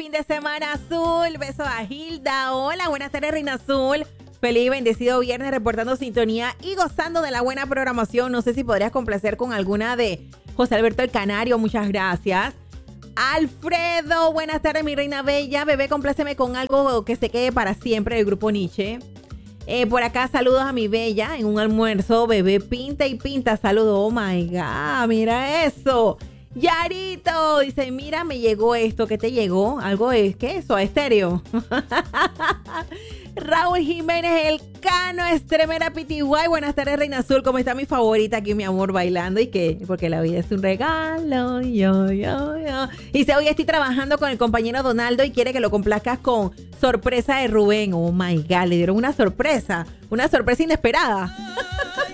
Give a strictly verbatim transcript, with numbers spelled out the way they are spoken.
fin de semana azul. Beso a Hilda. Hola, buenas tardes, Reina Azul. Feliz y bendecido viernes reportando sintonía y gozando de la buena programación. No sé si podrías complacer con alguna de José Alberto el Canario. Muchas gracias. Alfredo, buenas tardes, mi reina bella. Bebé, compláceme con algo que se quede para siempre del grupo Nietzsche. Eh, por acá, saludos a mi bella en un almuerzo. Bebé pinta y pinta. Saludos. Oh my God, mira eso. Yarito dice, mira, me llegó esto. ¿Qué te llegó? ¿Algo es qué? ¿Eso? ¿A estéreo? Raúl Jiménez, el Cano Estremera Pitiguay. Buenas tardes, Reina Azul. ¿Cómo está mi favorita aquí, mi amor, bailando? ¿Y qué? Porque la vida es un regalo. Yo, yo, yo. Y si hoy estoy trabajando con el compañero Donaldo y quiere que lo complazcas con Sorpresa de Rubén. Oh my God, le dieron una sorpresa. Una sorpresa inesperada.